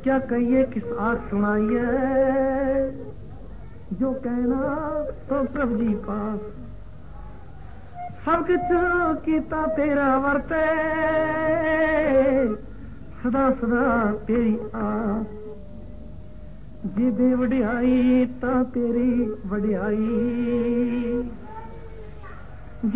क्या कहिए किस आस सुनाइए, जो कहना तो प्रभु जी पास। सब कुछ कीता तेरा वरते, सदा सदा तेरी आस। जी दे वडियाई ता तेरी वडियाई,